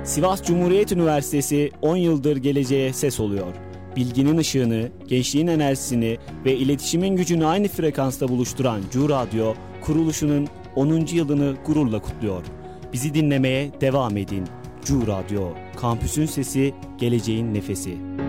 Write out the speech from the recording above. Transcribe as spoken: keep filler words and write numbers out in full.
Sivas Cumhuriyet Üniversitesi on yıldır geleceğe ses oluyor. Bilginin ışığını, gençliğin enerjisini ve iletişimin gücünü aynı frekansta buluşturan C U Radyo, kuruluşunun onuncu yılını gururla kutluyor. Bizi dinlemeye devam edin. C U Radyo, kampüsün sesi, geleceğin nefesi.